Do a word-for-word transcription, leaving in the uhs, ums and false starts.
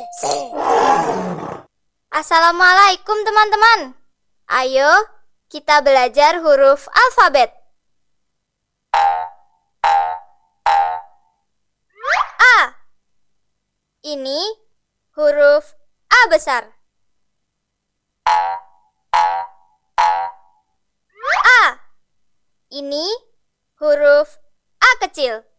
Assalamualaikum teman-teman. Ayo kita belajar huruf alfabet. A. Ini huruf A besar. A. Ini huruf A kecil.